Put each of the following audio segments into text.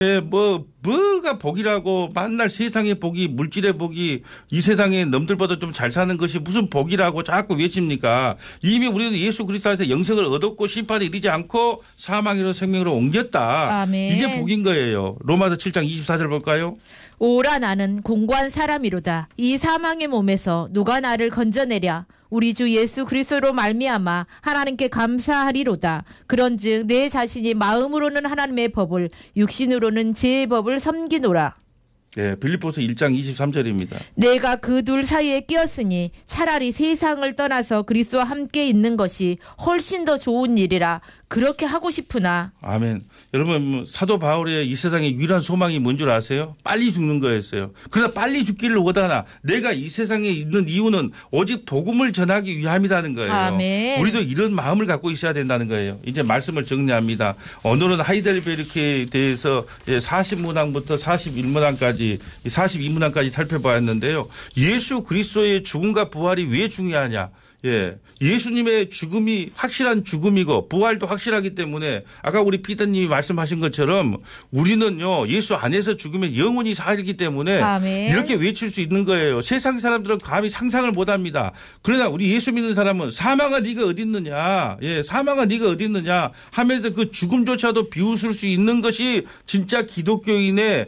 예, 뭐가 복이라고 만날 세상의 복이 물질의 복이 이 세상의 놈들보다 좀 잘 사는 것이 무슨 복이라고 자꾸 외칩니까? 이미 우리는 예수 그리스도 안에서 영생을 얻었고 심판에 이르지 않고 사망으로 생명으로 옮겼다. 아멘. 이게 복인 거예요. 로마서 7장 24절 볼까요? 오라 나는 공고한 사람이로다. 이 사망의 몸에서 누가 나를 건져내랴. 우리 주 예수 그리스도로 말미암아 하나님께 감사하리로다. 그런즉 내 자신이 마음으로는 하나님의 법을 육신으로는 제 법을 섬기노라. 예, 빌립보서 1장 23절입니다. 내가 그 둘 사이에 끼었으니 차라리 세상을 떠나서 그리스도와 함께 있는 것이 훨씬 더 좋은 일이라 그렇게 하고 싶으나. 아멘. 여러분 사도 바울의 이 세상의 유일한 소망이 뭔 줄 아세요? 빨리 죽는 거였어요. 그러나 빨리 죽기를 원하나 내가 이 세상에 있는 이유는 오직 복음을 전하기 위함이라는 거예요. 아멘. 우리도 이런 마음을 갖고 있어야 된다는 거예요. 이제 말씀을 정리합니다. 오늘은 하이델베르크에 대해서 40문항부터 41문항까지 42문항까지 살펴보았는데요. 예수 그리스도의 죽음과 부활이 왜 중요하냐? 예. 예수님의 죽음이 확실한 죽음이고 부활도 확실하기 때문에 아까 우리 피디님이 말씀하신 것처럼 우리는요 예수 안에서 죽으면 영원히 살기 때문에 아멘. 이렇게 외칠 수 있는 거예요. 세상 사람들은 감히 상상을 못합니다. 그러나 우리 예수 믿는 사람은 사망아 네가 어디 있느냐, 예, 사망아 네가 어디 있느냐 하면서 그 죽음조차도 비웃을 수 있는 것이 진짜 기독교인의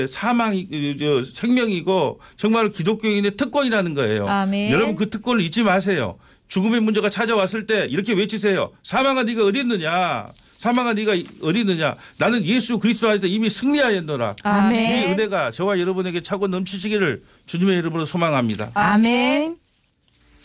생명이고 정말 기독교인의 특권이라는 거예요. 아멘. 여러분 그 특권을 잊지 마세요. 죽음의 문제가 찾아왔을 때 이렇게 외치세요. 사망아 네가 어디 있느냐. 사망아 네가 어디 있느냐. 나는 예수 그리스도 안에서 이미 승리하였노라. 아멘. 이 은혜가 저와 여러분에게 차고 넘치시기를 주님의 이름으로 소망합니다. 아멘.